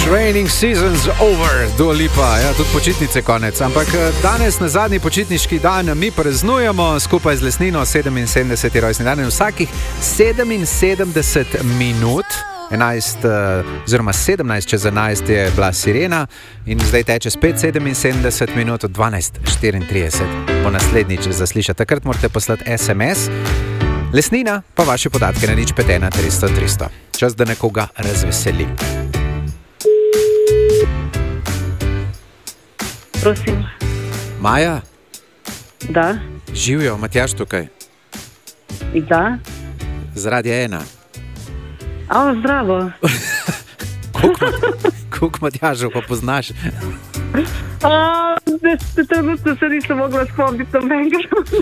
Raining season's over, Dua Lipa, ja, tudi počitnice konec. Ampak danes na zadnji počitniški dan mi praznujemo skupaj z Lesnino 77. rojstni dan in vsakih 77 minut, 17 čez 11 je bila sirena in zdaj teče spet 77 minut, od 12:34 bo naslednjič zaslišati. Takrat morate poslati SMS. Lesnina pa vaše podatke na 051 300 300. Čas, da nekoga razveseli. Prosim. Maja? Da. Živijo, Matjaž tukaj. Da. Zaradi 1. Zdravo. Koliko Matjažev pa poznaš? Trenutno se nisem mogla spomniti na menga.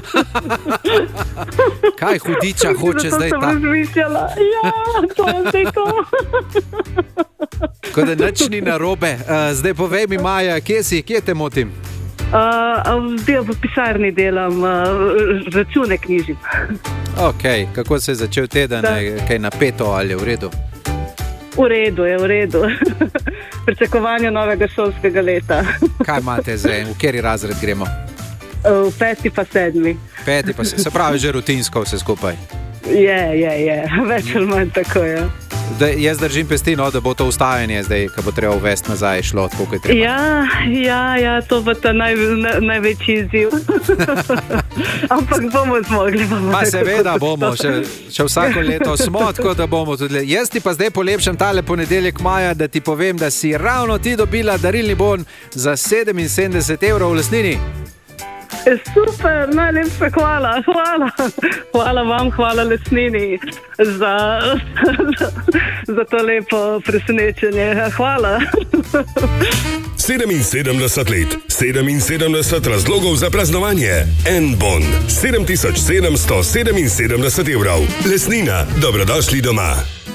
Kaj hudiča hoče zdaj ta? Zato sem razmišljala. Ja, to je zdaj to. Ko da nič ni narobe. Zdaj povej mi, Maja, kje si, kje te motim? V pisarni delam, račune knjižim. Ok, kako se je začel teden? Kaj napeto ali je v redu? V redu je, v redu. Pričakovanje novega šolskega leta. Kaj imate zdaj? V kateri razred gremo? V 5. pa 7. 5. pa 7. Se pravi, že rutinsko vse skupaj. Je. Več ali manj tako, ja. Jaz držim pesti, no, da bo to ustajanje zdaj, ko bo treba uvesti nazaj, šlo tako, kot je treba. Ja, to bo ta največji izziv. Ampak bomo zmogli. Pa seveda bomo, še vsako leto smo, tako da bomo tudi. Jaz ti pa zdaj polepšam tale ponedeljek, Maja, da ti povem, da si ravno ti dobila darilni bon za 77 evrov v Lesnini. Super, najlepša hvala. Hvala vam, hvala Lesnini za to lepo presenečenje. Hvala. 77 let, 77 razlogov za praznovanje. En bon, 7777 evrov. Lesnina, dobrodošli doma.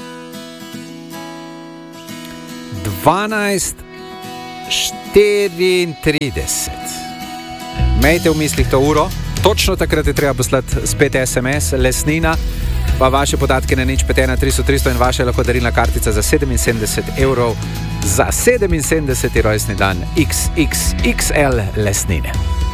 12:34. Imejte v mislih to uro, točno takrat je treba poslati spet SMS, Lesnina, pa vaše podatke na 051 300 300 in vaša lahko darilna kartica za 77 evrov za 77. rojstni dan XXXL Lesnine.